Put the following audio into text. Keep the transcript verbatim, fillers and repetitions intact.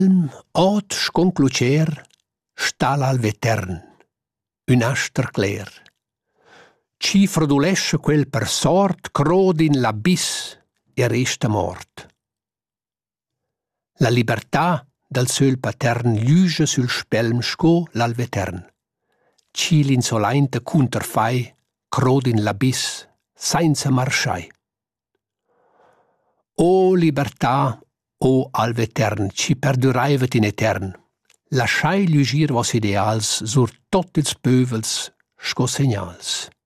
Ot sconclucer sta l'alvetern, un aster cler. Ci frodulesce quel per sort crod in l'abiss e resta mort. La libertà del söl patern lüscha sul spelm sco l'alvetern. Ci l'insolainte cunterfai crod in l'abiss senza marschai. O libertà, o alvetern, ci perduraivet in etern. Lasciai lügir vos ideals sur tot ils pövels sco segnals.